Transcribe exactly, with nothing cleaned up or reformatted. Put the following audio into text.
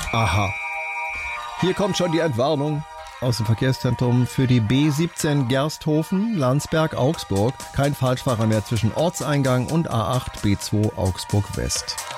Aha. Hier kommt schon die Entwarnung aus dem Verkehrszentrum für die B siebzehn Gersthofen, Landsberg, Augsburg. Kein Falschfahrer mehr zwischen Ortseingang und A acht B zwei Augsburg West.